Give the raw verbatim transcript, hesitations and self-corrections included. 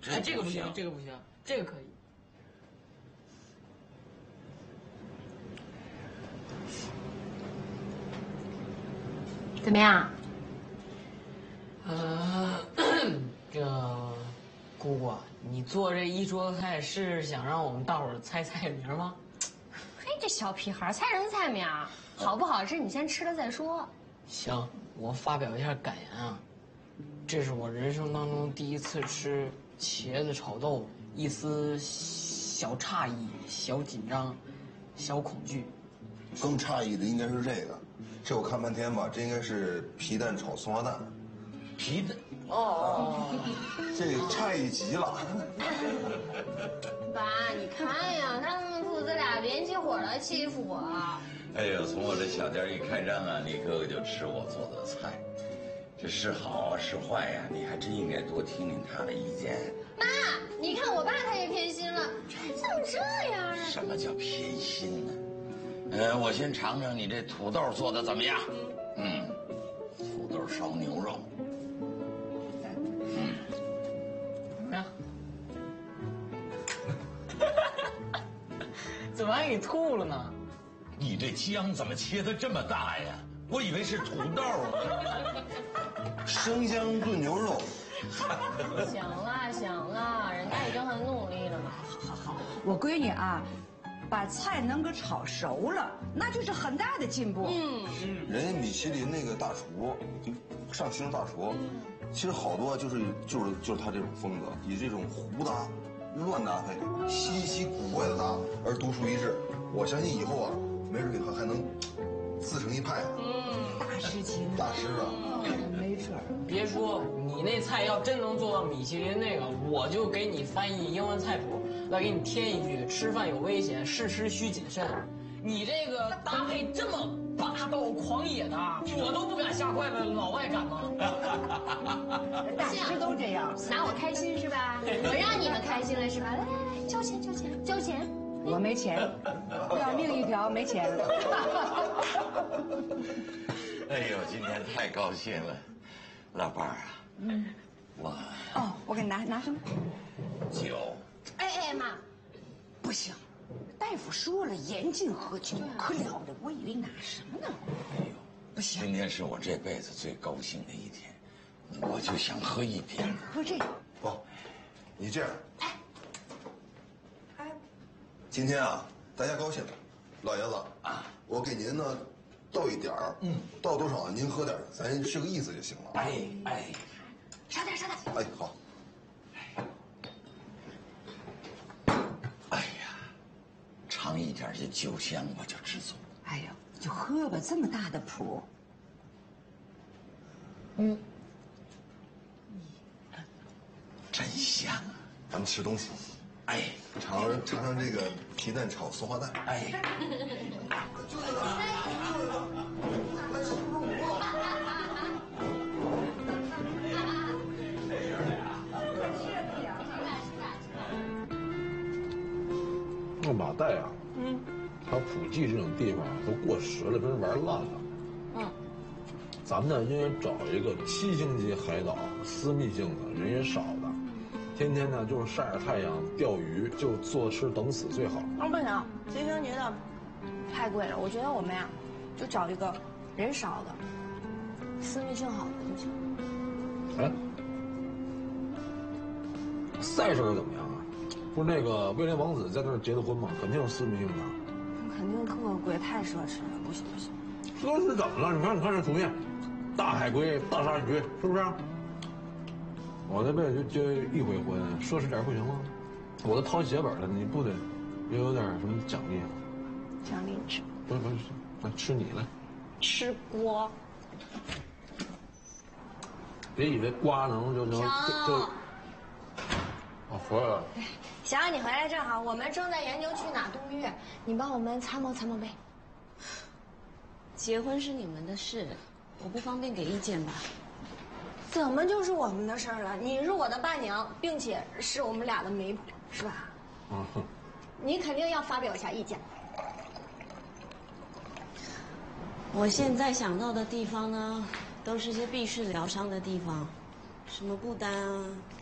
哎，这个不行，这个不行，这个可以。 怎么样？ 呃，这姑姑，你做这一桌子菜是想让我们大伙儿猜菜名吗？ 嘿，这小屁孩猜什么菜名？好不好吃你先吃了再说。 行，我发表一下感言啊，这是我人生当中第一次吃茄子炒豆腐，一丝小诧异、小紧张、小恐惧。 更诧异的应该是这个，这我看半天吧，这应该是皮蛋炒松花蛋。 皮蛋哦， 这诧异极了。 爸，你看呀，他们父子俩连起伙来欺负我。 哎呦，从我这小店一开张啊，你哥哥就吃我做的菜，这是好啊是坏呀、啊，你还真应该多听听他的意见。 妈，你看我爸他也偏心了，怎么这样啊？ 什么叫偏心呢？呃，我先尝尝你这土豆做的怎么样？嗯，土豆烧牛肉。嗯， 怎么样？怎么还给吐了呢？ 你这姜怎么切的这么大呀？我以为是土豆呢。 生姜炖牛肉。 行了行了，人家已经很努力了嘛。 好好好，我闺女啊，把菜能给炒熟了，那就是很大的进步。 嗯， 人家米其林那个大厨，就上星大厨，其实好多就是就是就是他这种风格，以这种胡搭、乱搭配、稀奇古怪的搭而独树一帜。我相信以后啊，没准以后还能自成一派。 嗯，大师级， 大师啊， 没准儿。 别说你那菜要真能做到米其林那个，我就给你翻译英文菜谱，再给你添一句：吃饭有危险，试吃需谨慎。你这个搭配这么霸道狂野的，我都不敢下筷子，老外敢吗？ 大师都这样， 拿我开心是吧？我让你们开心了是吧？来来来，交钱交钱交钱。 我没钱，要命一条，没钱。 哎呦，今天太高兴了，老伴儿啊，嗯，我哦，我给你拿拿什么？ 酒。 哎哎妈， 不行，大夫说了，严禁喝酒，可了得，我以为拿什么呢？ 哎呦， 不行， 今天是我这辈子最高兴的一天，我就想喝一点儿。 喝这个。 不，你这样。今天啊，大家高兴，老爷子啊，我给您呢倒一点儿，嗯，倒多少您喝点儿，咱是个意思就行了。 哎哎， 少点少点。 哎，好。 哎呀，尝一点这酒香我就知足。 哎呦，就喝吧，这么大的谱。 嗯， 真香啊！ 咱们吃东西。 哎， 尝尝尝这个皮蛋炒松花蛋。 哎， 那马代啊，嗯，他普济这种地方都过时了，被人玩烂了。嗯，咱们呢应该找一个七星级海岛，私密性的，人也少的。天天呢就是晒着太阳钓鱼，就坐吃等死最好。 哦，不行，七星级的太贵了。我觉得我们呀，就找一个人少的、私密性好的就行。 哎，赛事又怎么样啊？不是那个威廉王子在那儿结的婚吗？肯定有私密性的。 肯定特贵，太奢侈了，不行不行。 奢侈怎么了？你看，你看这图片，大海龟、大鲨鱼，是不是？我这辈子就结一回婚，奢侈点不行吗？我都掏血本了，你不得也有点什么奖励啊？ 奖励你吃， 不是不是，来吃你来。 吃锅。 别以为瓜能就能就就。哦，回来了。 行，你回来正好，我们正在研究去哪度蜜月，你帮我们参谋参谋呗。 结婚是你们的事，我不方便给意见吧。 怎么就是我们的事儿了？你是我的伴娘，并且是我们俩的媒婆，是吧？ 啊， 你肯定要发表一下意见。 我现在想到的地方呢，都是些避世疗伤的地方，什么不丹啊、